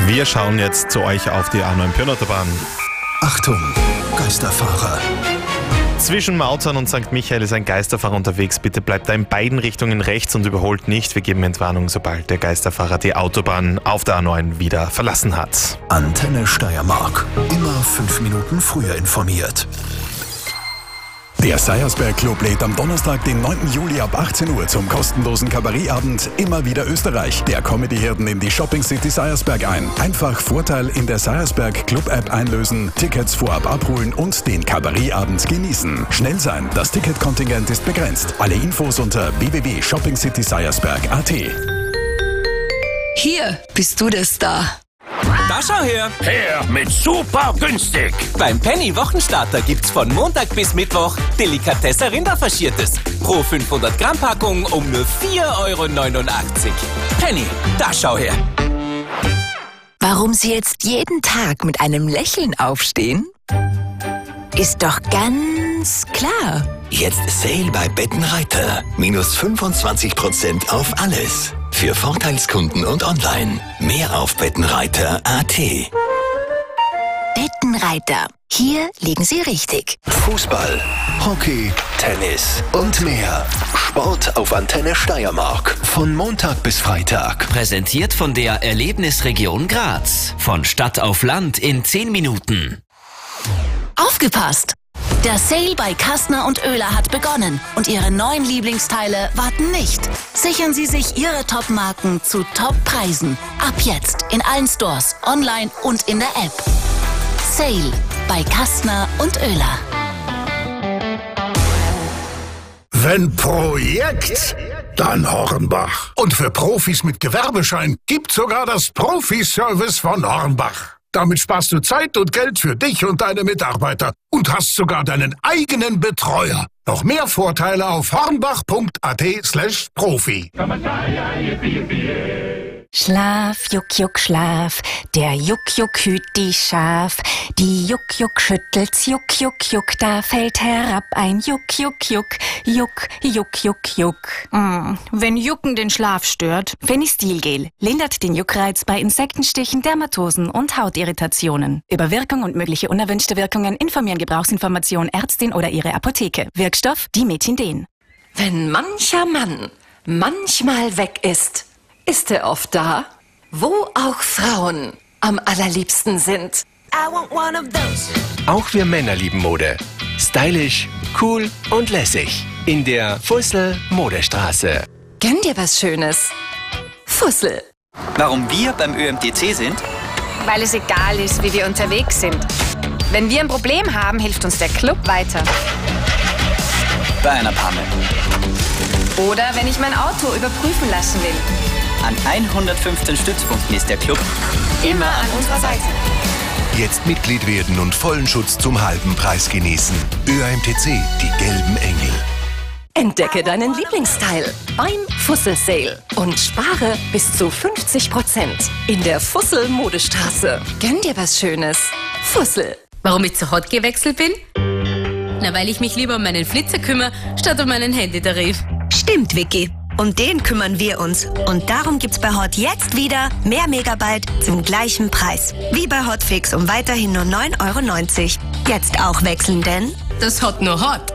Wir schauen jetzt zu euch auf die A9 Pirnautobahn. Achtung, Geisterfahrer. Zwischen Mautern und St. Michael ist ein Geisterfahrer unterwegs. Bitte bleibt da in beiden Richtungen rechts und überholt nicht. Wir geben Entwarnung, sobald der Geisterfahrer die Autobahn auf der A9 wieder verlassen hat. Antenne Steiermark. Immer 5 Minuten früher informiert. Der Seiersberg Club lädt am Donnerstag, den 9. Juli ab 18 Uhr zum kostenlosen Kabarettabend Immer wieder Österreich der Comedy-Hirten in die Shopping City Seiersberg ein. Einfach Vorteil in der Seiersberg Club App einlösen, Tickets vorab abholen und den Kabarettabend genießen. Schnell sein, das Ticketkontingent ist begrenzt. Alle Infos unter www.shoppingcityseiersberg.at. Hier bist du der Star. Da schau her! Her mit super günstig! Beim Penny Wochenstarter gibt's von Montag bis Mittwoch Delikatesse Rinderfaschiertes. Pro 500 Gramm Packung um nur 4,89 €. Penny, da schau her! Warum Sie jetzt jeden Tag mit einem Lächeln aufstehen? Ist doch ganz klar. Jetzt Sale bei Bettenreiter. Minus 25% auf alles. Für Vorteilskunden und online. Mehr auf Bettenreiter.at. Bettenreiter. Hier liegen Sie richtig. Fußball, Hockey, Tennis und mehr. Sport auf Antenne Steiermark. Von Montag bis Freitag. Präsentiert von der Erlebnisregion Graz. Von Stadt auf Land in 10 Minuten. Aufgepasst! Der Sale bei Kastner und Oehler hat begonnen und Ihre neuen Lieblingsteile warten nicht. Sichern Sie sich Ihre Top-Marken zu Top-Preisen. Ab jetzt in allen Stores, online und in der App. Sale bei Kastner und Oehler. Wenn Projekt, dann Hornbach. Und für Profis mit Gewerbeschein gibt's sogar das Profi-Service von Hornbach. Damit sparst du Zeit und Geld für dich und deine Mitarbeiter und hast sogar deinen eigenen Betreuer. Noch mehr Vorteile auf hornbach.at/Profi. Schlaf, Juck, Juck, Schlaf, der Juck, Juck hüt die Schaf. Die Juck, Juck schüttelt's, Juck, Juck, Juck, da fällt herab ein Juck, Juck, Juck, Juck, Juck, Juck, Juck. Wenn Jucken den Schlaf stört. Fenistilgel lindert den Juckreiz bei Insektenstichen, Dermatosen und Hautirritationen. Über Wirkung und mögliche unerwünschte Wirkungen informieren Gebrauchsinformation Ärztin oder Ihre Apotheke. Wirkstoff Dimethinden. Wenn mancher Mann manchmal weg ist, ist er oft da, wo auch Frauen am allerliebsten sind. Auch wir Männer lieben Mode. Stylisch, cool und lässig. In der Fussel Modestraße. Gönn dir was Schönes. Fussel. Warum wir beim ÖMTC sind? Weil es egal ist, wie wir unterwegs sind. Wenn wir ein Problem haben, hilft uns der Club weiter. Bei einer Panne. Oder wenn ich mein Auto überprüfen lassen will. An 115 Stützpunkten ist der Club immer an unserer Seite. Jetzt Mitglied werden und vollen Schutz zum halben Preis genießen. ÖMTC, die gelben Engel. Entdecke deinen Lieblingsteil beim Fussel Sale und spare bis zu 50% in der Fussel Modestraße. Gönn dir was Schönes. Fussel. Warum ich zu Hot gewechselt bin? Na, weil ich mich lieber um meinen Flitzer kümmere, statt um meinen Handytarif. Stimmt, Vicky. Um den kümmern wir uns. Und darum gibt's bei Hot jetzt wieder mehr Megabyte zum gleichen Preis. Wie bei Hotfix um weiterhin nur 9,90 €. Jetzt auch wechseln, denn das Hot nur Hot.